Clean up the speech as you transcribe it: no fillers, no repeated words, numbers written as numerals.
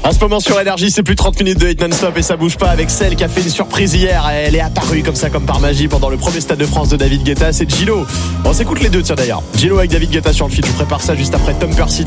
À ce moment sur Énergie, c'est plus 30 minutes de hit non-stop et ça bouge pas avec celle qui a fait une surprise hier. Elle est apparue comme ça, comme par magie pendant le premier Stade de France de David Guetta, c'est Gillo. On s'écoute les deux, tiens d'ailleurs. Gillo avec David Guetta sur le feat. Je vous prépare ça juste après Tom Percy.